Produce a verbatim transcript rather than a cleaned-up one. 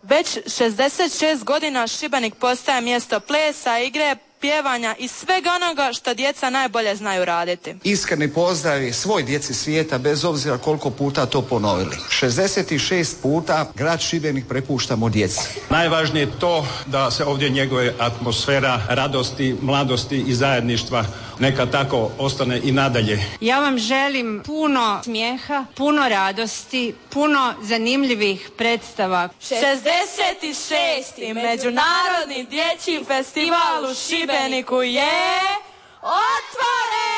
Već šezdeset šest godina Šibenik postaje mjesto plesa, igre, pjevanja i svega onoga što djeca najbolje znaju raditi. Iskreni pozdravi svoj djeci svijeta, bez obzira koliko puta to ponovili. šezdeset šest puta grad Šibenik prepuštamo djeci. Najvažnije je to da se ovdje njeguje atmosfera radosti, mladosti i zajedništva. Neka tako ostane i nadalje. Ja vam želim puno smijeha, puno radosti, puno zanimljivih predstava. šezdeset šesti Međunarodni dječji festival u Šibeniku je otvoren!